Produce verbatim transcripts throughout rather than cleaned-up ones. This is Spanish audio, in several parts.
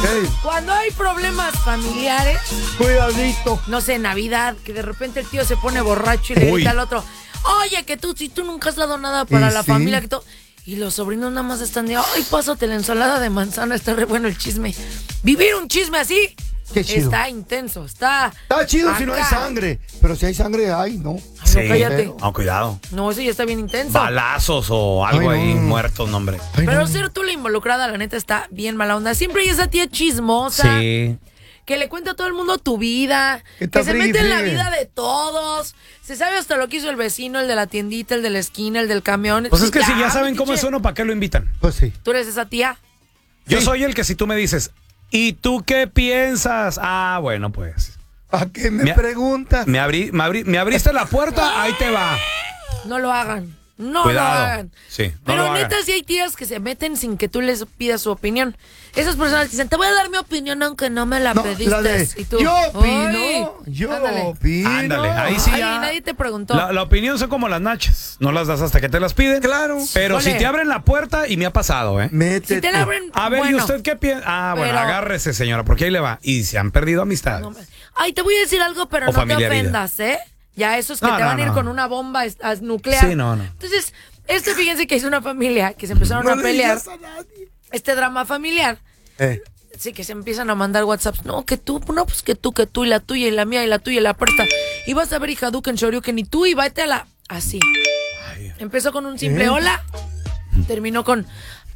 Hey. Cuando hay problemas familiares, Cuidadito. no sé, Navidad, que de repente el tío se pone borracho y le Uy. grita al otro, oye, que tú, si tú nunca has dado nada para ¿Y la sí? familia, que tú... Y los sobrinos nada más están de, ay, pásate la ensalada de manzana, está re bueno el chisme. Vivir un chisme así, Qué chido. está intenso, está... Está chido acá. si no hay sangre. Pero si hay sangre, hay, ¿no? Ay, no, Sí. cállate. No, cuidado. No, eso ya está bien intenso. Balazos o algo Ay, no, ahí, no, no. muertos, no, hombre. Ay, Pero no. ser tú la involucrada, la neta, está bien mala onda. Siempre hay esa tía chismosa. Sí. Que le cuenta a todo el mundo tu vida, Está que se friegue, mete en la friegue. vida de todos. Se sabe hasta lo que hizo el vecino, el de la tiendita, el de la esquina, el del camión. Pues es que si ya saben pinche. cómo es uno, ¿para qué lo invitan? Pues sí. ¿Tú eres esa tía? Yo Sí. soy el que si tú me dices, ¿y tú qué piensas? Ah, bueno, pues. ¿A qué me Me- preguntas? Me, abrí, me, abrí- me abriste la puerta, ahí te va. No lo hagan. No Cuidado. lo hagan. Sí, no Pero lo hagan. neta, sí hay tías que se meten sin que tú les pidas su opinión. Esas personas dicen, te voy a dar mi opinión aunque no me la No, pediste. la de, Y tú, yo opino, "Ay, yo ándale". opino. Ándale, ahí sí Ay, ya. nadie te preguntó. La, la opinión son como las nachas. No las das hasta que te las piden. Claro. Pero Ole. si te abren la puerta, y me ha pasado, ¿eh? Métete. Si te la abren, A ver, bueno. ¿y usted qué piensa? Ah, bueno, Pero- agárrese, señora, porque ahí le va. Y se han perdido amistades. No, Ay, te voy a decir algo, pero O no te familiaridad. ofendas, ¿eh? Ya esos que No, te no, van a ir no. con una bomba es- as- nuclear. Sí, no, no. Entonces, este, fíjense que es una familia que se empezaron No a le pelear. digas a nadie. Este drama familiar. Eh, Sí, que se empiezan a mandar WhatsApps. No, que tú, no, pues que tú, que tú, y la tuya, y la mía, y la tuya, y la puerta. Y vas a ver, hija Duque, en Shoryuken, y tú, y vete a la... Así. Ay, Empezó con un simple ¿Eh? hola. Terminó con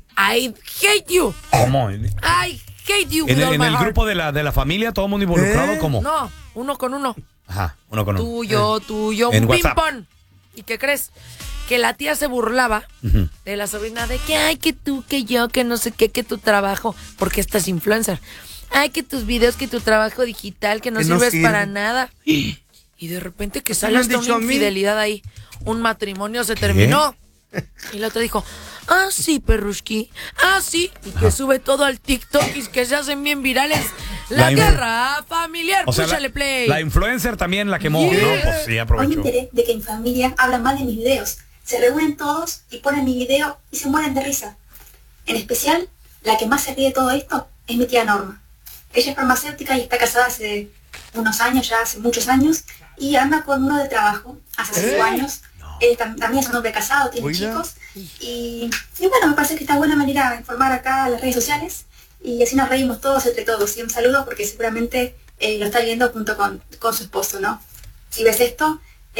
I hate you. ¿cómo? ¿En, I hate you with el, all en my el heart. grupo de la, de la familia, todo el mundo involucrado? ¿Eh? ¿Cómo? No, uno con uno. Ajá, uno con uno. Tuyo, tuyo, En un WhatsApp. ping-pong. ¿Y qué crees? Que la tía se burlaba Ujú. de la sobrina de que, ay, que tú, que yo, que no sé qué, que tu trabajo, porque esta es influencer. Ay, que tus videos, que tu trabajo digital, que no Que no sirves sirve. para nada. Y de repente que sale me han hasta dicho una a mí? infidelidad ahí. Un matrimonio se terminó. Y la otra dijo, ah, sí, perrushki, ah, sí. Y que sube todo al TikTok y que se hacen bien virales. La, La inf- guerra familiar, O sea, púchale la, play. la influencer también la quemó, Yeah. ¿no? Pues sí, Hoy me aprovechó. enteré de que en familia hablan mal de mis videos. Se reúnen todos y ponen mi video y se mueren de risa. En especial, la que más se ríe de todo esto es mi tía Norma. Ella es farmacéutica y está casada hace unos años, ya hace muchos años, y anda con uno de trabajo hace cinco años. Él tam- también es un hombre casado, tiene Oiga. chicos. Y, y bueno, me parece que está buena manera de informar acá a las redes sociales y así nos reímos todos entre todos. Y un saludo porque seguramente eh, lo está viendo junto con, con su esposo, ¿no? Si ves esto,